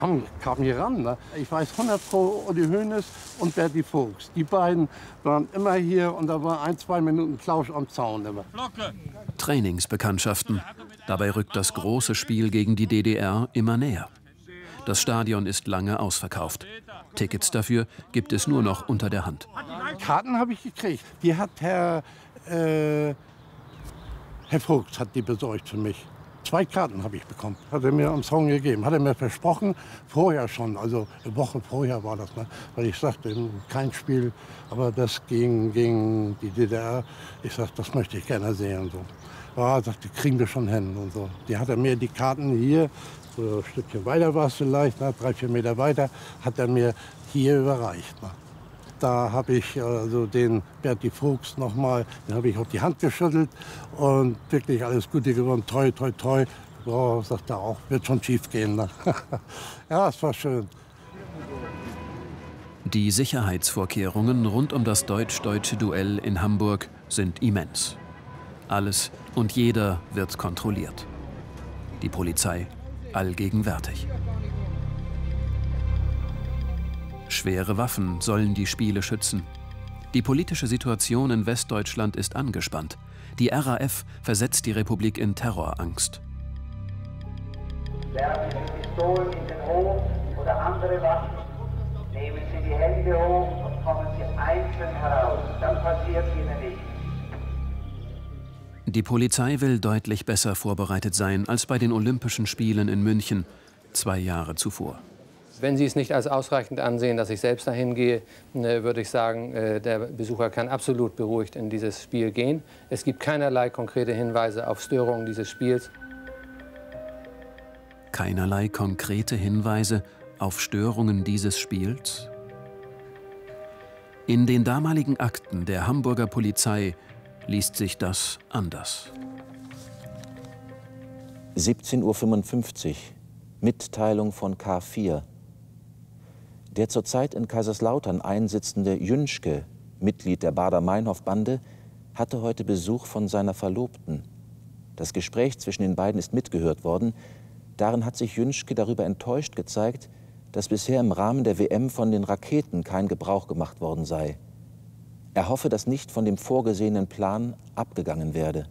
Kam hier ran. Ne? Ich weiß 100 Pro Uli Hoeneß und Berti Vogts. Die beiden waren immer hier und da war 1-2 Minuten Plausch am Zaun immer. Trainingsbekanntschaften. Dabei rückt das große Spiel gegen die DDR immer näher. Das Stadion ist lange ausverkauft. Tickets dafür gibt es nur noch unter der Hand. Karten habe ich gekriegt. Die hat Herr Vogts hat die besorgt für mich. 2 Karten habe ich bekommen. Hat er mir am Song gegeben. Hat er mir versprochen, vorher schon, also eine Woche vorher war das. Ne? Weil ich sagte, kein Spiel, aber das gegen die DDR. Ich sagte, das möchte ich gerne sehen. Und so. Ja, sagte, kriegen wir schon hin. Und so. Die hat er mir die Karten hier, so ein Stückchen weiter war es vielleicht, ne? 3-4 Meter weiter, hat er mir hier überreicht. Ne? Da habe ich also den Berti Vogts nochmal, den habe ich auf die Hand geschüttelt und wirklich alles Gute gewonnen, toi, toi, toi. Oh, sagt er auch, wird schon schief gehen. Ne? Ja, es war schön. Die Sicherheitsvorkehrungen rund um das deutsch-deutsche Duell in Hamburg sind immens. Alles und jeder wird kontrolliert. Die Polizei allgegenwärtig. Schwere Waffen sollen die Spiele schützen. Die politische Situation in Westdeutschland ist angespannt. Die RAF versetzt die Republik in Terrorangst. Werfen Sie Pistolen in den Hof oder andere Waffen, nehmen Sie die Hände hoch und kommen Sie einzeln heraus. Dann passiert Ihnen nichts. Die Polizei will deutlich besser vorbereitet sein als bei den Olympischen Spielen in München 2 Jahre zuvor. Wenn Sie es nicht als ausreichend ansehen, dass ich selbst dahin gehe, würde ich sagen, der Besucher kann absolut beruhigt in dieses Spiel gehen. Es gibt keinerlei konkrete Hinweise auf Störungen dieses Spiels. Keinerlei konkrete Hinweise auf Störungen dieses Spiels? In den damaligen Akten der Hamburger Polizei liest sich das anders. 17:55 Uhr, Mitteilung von K4. Der zurzeit in Kaiserslautern einsitzende Jünschke, Mitglied der Baader-Meinhof-Bande, hatte heute Besuch von seiner Verlobten. Das Gespräch zwischen den beiden ist mitgehört worden. Darin hat sich Jünschke darüber enttäuscht gezeigt, dass bisher im Rahmen der WM von den Raketen kein Gebrauch gemacht worden sei. Er hoffe, dass nicht von dem vorgesehenen Plan abgegangen werde.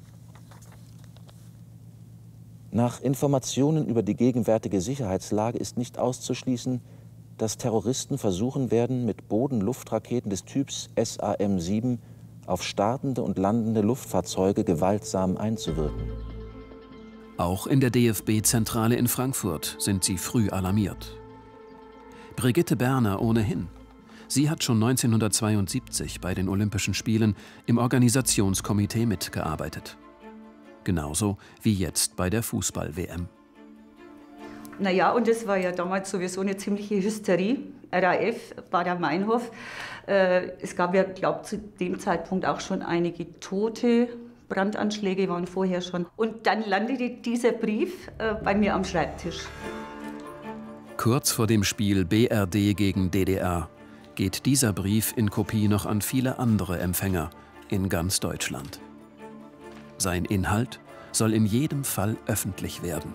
Nach Informationen über die gegenwärtige Sicherheitslage ist nicht auszuschließen, dass Terroristen versuchen werden, mit Boden-Luftraketen des Typs SAM-7 auf startende und landende Luftfahrzeuge gewaltsam einzuwirken. Auch in der DFB-Zentrale in Frankfurt sind sie früh alarmiert. Brigitte Berner ohnehin. Sie hat schon 1972 bei den Olympischen Spielen im Organisationskomitee mitgearbeitet. Genauso wie jetzt bei der Fußball-WM. Naja, und das war ja damals sowieso eine ziemliche Hysterie. RAF, Baader-Meinhof. Es gab ja, glaube ich, zu dem Zeitpunkt auch schon einige Tote. Brandanschläge waren vorher schon. Und dann landete dieser Brief bei mir am Schreibtisch. Kurz vor dem Spiel BRD gegen DDR geht dieser Brief in Kopie noch an viele andere Empfänger in ganz Deutschland. Sein Inhalt soll in jedem Fall öffentlich werden.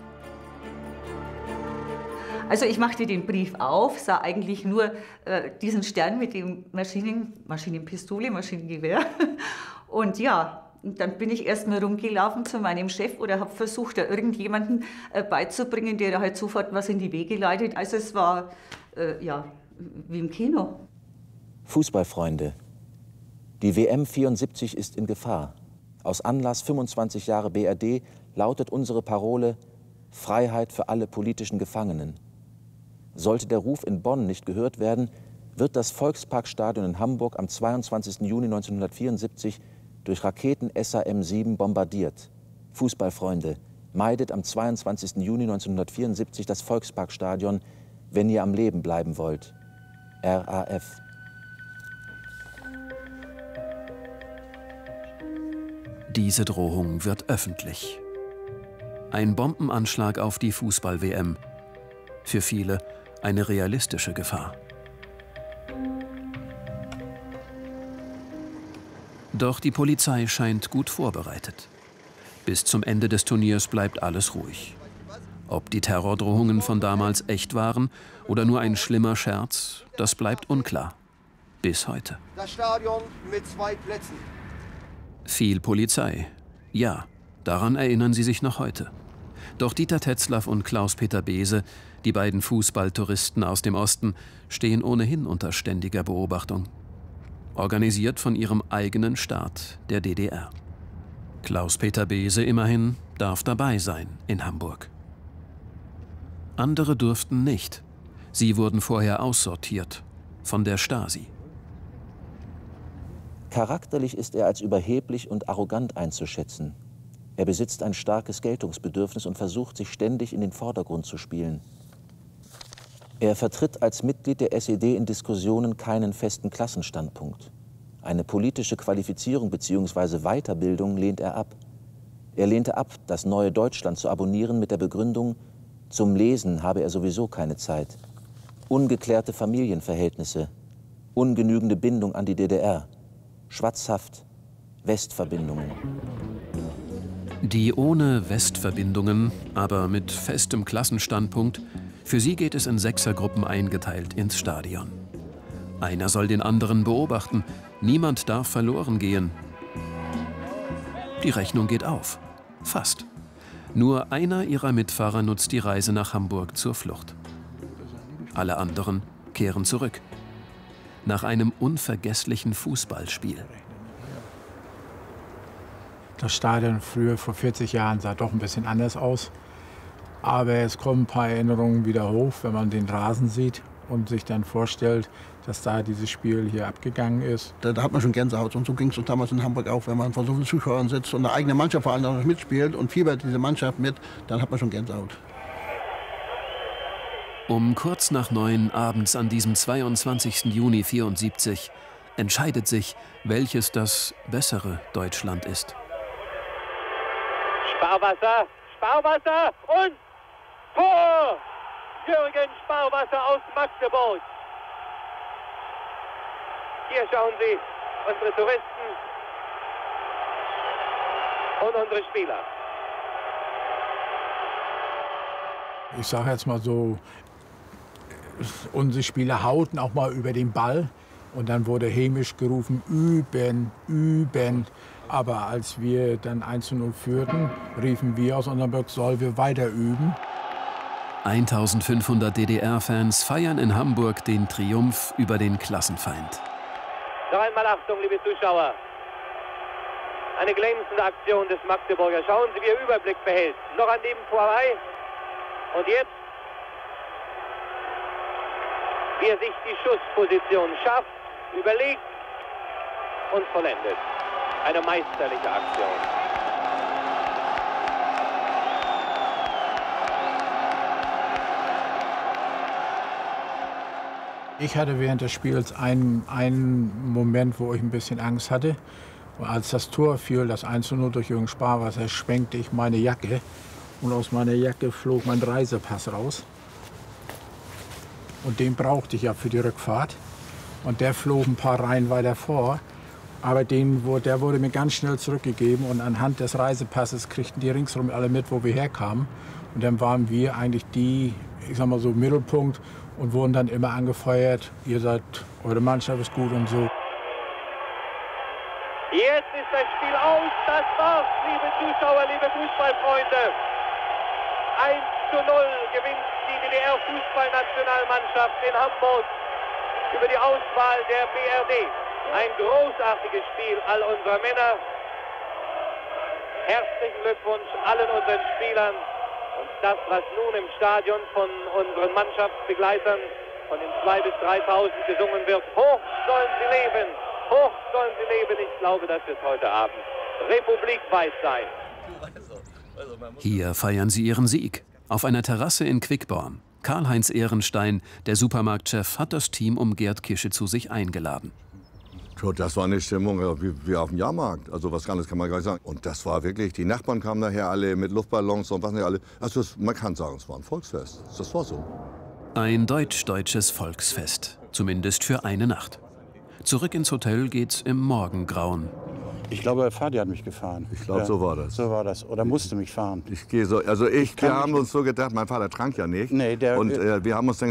Also ich machte den Brief auf, sah eigentlich nur diesen Stern mit dem Maschinenpistole, Maschinengewehr. Und ja, dann bin ich erst mal rumgelaufen zu meinem Chef oder habe versucht, da irgendjemanden beizubringen, der da halt sofort was in die Wege leitet. Also es war, ja, wie im Kino. Fußballfreunde, die WM 74 ist in Gefahr. Aus Anlass 25 Jahre BRD lautet unsere Parole Freiheit für alle politischen Gefangenen. Sollte der Ruf in Bonn nicht gehört werden, wird das Volksparkstadion in Hamburg am 22. Juni 1974 durch Raketen SAM-7 bombardiert. Fußballfreunde, meidet am 22. Juni 1974 das Volksparkstadion, wenn ihr am Leben bleiben wollt. RAF. Diese Drohung wird öffentlich. Ein Bombenanschlag auf die Fußball-WM. Für viele eine realistische Gefahr. Doch die Polizei scheint gut vorbereitet. Bis zum Ende des Turniers bleibt alles ruhig. Ob die Terrordrohungen von damals echt waren oder nur ein schlimmer Scherz, das bleibt unklar. Bis heute. Das Stadion mit 2 Plätzen. Viel Polizei. Ja, daran erinnern sie sich noch heute. Doch Dieter Tetzlaff und Klaus-Peter Beese, die beiden Fußballtouristen aus dem Osten, stehen ohnehin unter ständiger Beobachtung. Organisiert von ihrem eigenen Staat, der DDR. Klaus-Peter Beese immerhin darf dabei sein in Hamburg. Andere durften nicht. Sie wurden vorher aussortiert von der Stasi. Charakterlich ist er als überheblich und arrogant einzuschätzen. Er besitzt ein starkes Geltungsbedürfnis und versucht, sich ständig in den Vordergrund zu spielen. Er vertritt als Mitglied der SED in Diskussionen keinen festen Klassenstandpunkt. Eine politische Qualifizierung bzw. Weiterbildung lehnt er ab. Er lehnte ab, das Neue Deutschland zu abonnieren mit der Begründung, zum Lesen habe er sowieso keine Zeit. Ungeklärte Familienverhältnisse, ungenügende Bindung an die DDR, Schwatzhaft, Westverbindungen. Die ohne Westverbindungen, aber mit festem Klassenstandpunkt, für sie geht es in Sechsergruppen eingeteilt ins Stadion. Einer soll den anderen beobachten, niemand darf verloren gehen. Die Rechnung geht auf. Fast. Nur einer ihrer Mitfahrer nutzt die Reise nach Hamburg zur Flucht. Alle anderen kehren zurück. Nach einem unvergesslichen Fußballspiel. Das Stadion früher, vor 40 Jahren, sah doch ein bisschen anders aus. Aber es kommen ein paar Erinnerungen wieder hoch, wenn man den Rasen sieht und sich dann vorstellt, dass da dieses Spiel hier abgegangen ist. Da hat man schon Gänsehaut. Und so ging es uns damals in Hamburg auch. Wenn man vor so vielen Zuschauern sitzt und eine eigene Mannschaft vor allem noch mitspielt und fiebert diese Mannschaft mit, dann hat man schon Gänsehaut. Um kurz nach 9 abends an diesem 22. Juni 1974 entscheidet sich, welches das bessere Deutschland ist. Sparwasser, Sparwasser und Tor! Jürgen Sparwasser aus Magdeburg. Hier schauen Sie unsere Touristen und unsere Spieler. Ich sage jetzt mal so, unsere Spieler hauten auch mal über den Ball und dann wurde hämisch gerufen, üben, üben. Aber als wir dann 1:0 führten, riefen wir aus unserem Block, sollen wir weiter üben. 1500 DDR-Fans feiern in Hamburg den Triumph über den Klassenfeind. Noch einmal Achtung, liebe Zuschauer. Eine glänzende Aktion des Magdeburger. Schauen Sie, wie er Überblick behält. Noch an dem vorbei. Und jetzt, wie er sich die Schussposition schafft, überlegt und vollendet. Eine meisterliche Aktion. Ich hatte während des Spiels einen Moment, wo ich ein bisschen Angst hatte. Und als das Tor fiel, das 1:0 durch Jürgen Sparwasser, schwenkte ich meine Jacke. Und aus meiner Jacke flog mein Reisepass raus. Und den brauchte ich ja für die Rückfahrt. Und der flog ein paar Reihen weiter vor. Aber der wurde mir ganz schnell zurückgegeben. Und anhand des Reisepasses kriegten die ringsherum alle mit, wo wir herkamen. Und dann waren wir eigentlich die, ich sag mal so, Mittelpunkt und wurden dann immer angefeuert. Ihr seid, eure Mannschaft ist gut und so. Jetzt ist das Spiel aus. Das war's, liebe Zuschauer, liebe Fußballfreunde. 1:0 gewinnt die DDR-Fußballnationalmannschaft in Hamburg über die Auswahl der BRD. Ein großartiges Spiel all unserer Männer. Herzlichen Glückwunsch allen unseren Spielern. Und das, was nun im Stadion von unseren Mannschaftsbegleitern von den 2.000 bis 3.000 gesungen wird. Hoch sollen sie leben, hoch sollen sie leben. Ich glaube, das wird heute Abend republikweit sein. Hier feiern sie ihren Sieg. Auf einer Terrasse in Quickborn. Karl-Heinz Ehrenstein, der Supermarktchef, hat das Team um Gerd Kische zu sich eingeladen. Das war eine Stimmung wie auf dem Jahrmarkt. Also was anderes kann man gar nicht sagen. Und das war wirklich, die Nachbarn kamen daher alle mit Luftballons und was nicht alle. Also man kann sagen, es war ein Volksfest. Das war so. Ein deutsch-deutsches Volksfest. Zumindest für eine Nacht. Zurück ins Hotel geht's im Morgengrauen. Ich glaube, Vati hat mich gefahren. Ich glaube, so war das. So war das. Oder musste mich fahren. Wir haben uns so gedacht, mein Vater trank ja nicht. Nee, und wir haben uns dann